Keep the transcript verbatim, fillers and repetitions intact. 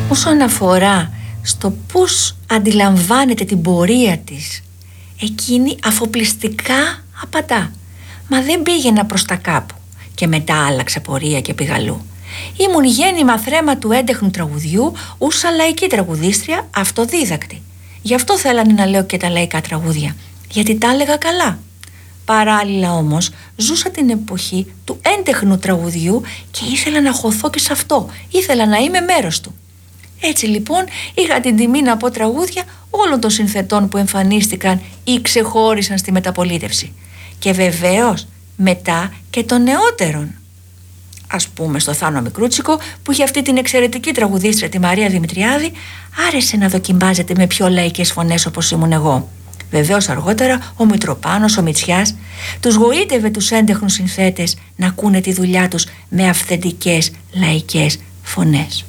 Όσον αφορά στο πώς αντιλαμβάνεται την πορεία της, εκείνη αφοπλιστικά απαντά. Μα δεν πήγαινα προς τα κάπου και μετά άλλαξα πορεία και πήγα αλλού. Ήμουν γέννημα θρέμα του έντεχνου τραγουδιού, ούσα λαϊκή τραγουδίστρια, αυτοδίδακτη. Γι' αυτό θέλανε να λέω και τα λαϊκά τραγούδια, γιατί τα έλεγα καλά. Παράλληλα όμως ζούσα την εποχή του έντεχνου τραγουδιού και ήθελα να χωθώ και σε αυτό, ήθελα να είμαι μέρος του. Έτσι λοιπόν είχα την τιμή να πω τραγούδια όλων των συνθετών που εμφανίστηκαν ή ξεχώρισαν στη μεταπολίτευση. Και βεβαίως μετά και των νεότερων. Ας πούμε στο Θάνο Μικρούτσικο, που είχε αυτή την εξαιρετική τραγουδίστρια τη Μαρία Δημητριάδη, άρεσε να δοκιμάζεται με πιο λαϊκές φωνές όπως ήμουν εγώ. Βεβαίως αργότερα ο Μητροπάνος, ο Μητσιάς, τους γοήτευε τους έντεχνους συνθέτες να ακούνε τη δουλειά τους με αυθεντικές λαϊκές φωνές.